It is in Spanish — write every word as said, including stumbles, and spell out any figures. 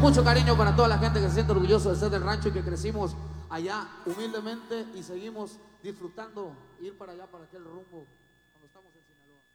mucho cariño para toda la gente que se siente orgulloso de ser del rancho y que crecimos allá humildemente y seguimos disfrutando ir para allá, para aquel rumbo, cuando estamos en Sinaloa.